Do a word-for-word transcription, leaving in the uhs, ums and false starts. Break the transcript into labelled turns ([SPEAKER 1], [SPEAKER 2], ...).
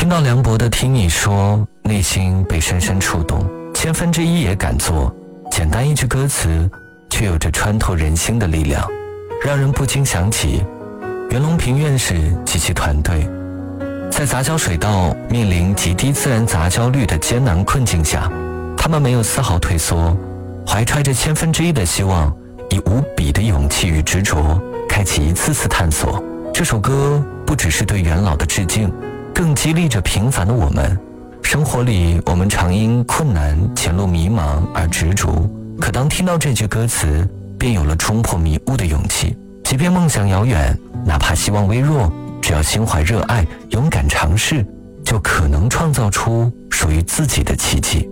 [SPEAKER 1] 听到梁博的听你说，内心被深深触动，千分之一也敢做。简单一句歌词，却有着穿透人心的力量，让人不禁想起袁隆平院士及其团队，在杂交水稻面临极低自然杂交率的艰难困境下，他们没有丝毫退缩，怀揣着千分之一的希望，以无比的勇气与执着，开启一次次探索。这首歌不只是对元老的致敬，更激励着平凡的我们。生活里我们常因困难、前路迷茫而执着，可当听到这句歌词，便有了冲破迷雾的勇气。即便梦想遥远，哪怕希望微弱，只要心怀热爱，勇敢尝试，就可能创造出属于自己的奇迹。